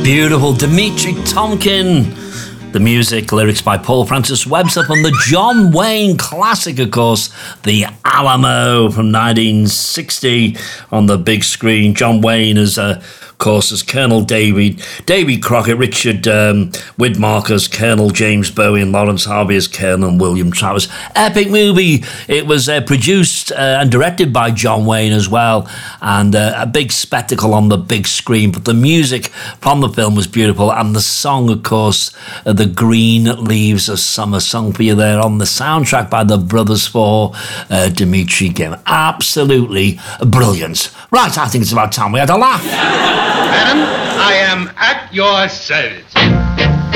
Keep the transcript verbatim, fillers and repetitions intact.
Beautiful Dimitri Tomkin. The music, lyrics by Paul Francis Webster from the John Wayne classic, of course, The Alamo from nineteen sixty on the big screen. John Wayne is, uh, of course, as Colonel Davy, Davy Crockett, Richard um, Widmark as Colonel James Bowie, and Lawrence Harvey as Colonel William Travers. Epic movie. It was uh, produced uh, and directed by John Wayne as well, and uh, a big spectacle on the big screen. But the music from the film was beautiful, and the song, of course, uh, the Green Leaves of Summer, sung for you there on the soundtrack by the Brothers Four, uh, Dimitri Gim. Absolutely brilliant. Right, I think it's about time we had a laugh. Madam, I am at your service.